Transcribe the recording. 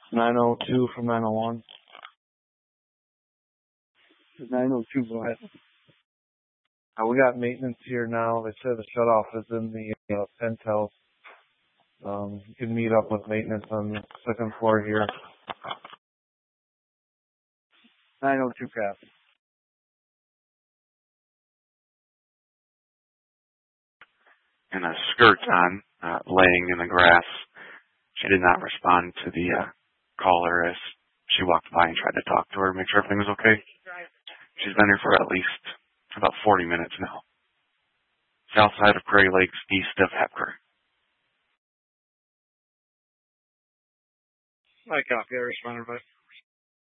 902 from 901. 902, go ahead. We got maintenance here now. They said the shutoff is in the penthouse. You can meet up with maintenance on the second floor here. 902, Cap. And a skirt on, laying in the grass. She did not respond to the caller as she walked by and tried to talk to her, make sure everything was okay. She's been here for at least about 40 minutes now. South side of Prairie Lakes, east of Hepker. I copy. I responded, but